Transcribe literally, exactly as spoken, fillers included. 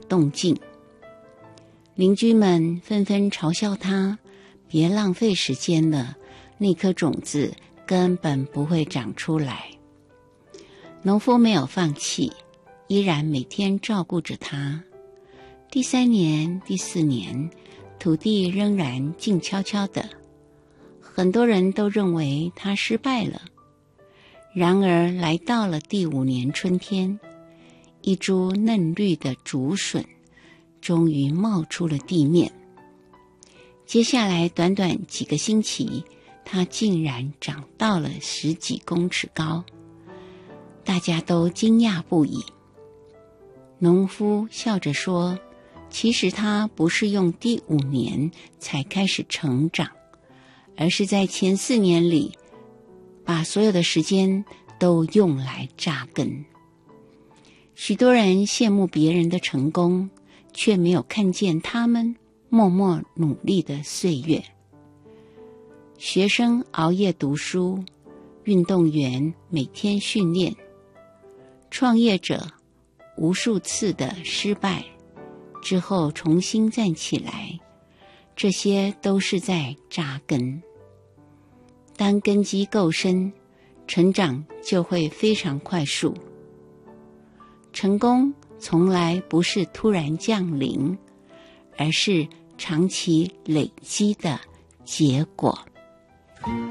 动静。邻居们纷纷嘲笑他，别浪费时间了，那颗种子根本不会长出来。农夫没有放弃，依然每天照顾着它。第三年、第四年，土地仍然静悄悄的，很多人都认为他失败了。然而来到了第五年春天，一株嫩绿的竹笋终于冒出了地面。接下来短短几个星期，它竟然长到了十几公尺高，大家都惊讶不已。农夫笑着说，其实他不是用第五年才开始成长，而是在前四年里，把所有的时间都用来扎根。许多人羡慕别人的成功，却没有看见他们默默努力的岁月。学生熬夜读书，运动员每天训练，创业者无数次的失败之后重新站起来，这些都是在扎根。当根基够深，成长就会非常快速。成功从来不是突然降临，而是长期累积的结果。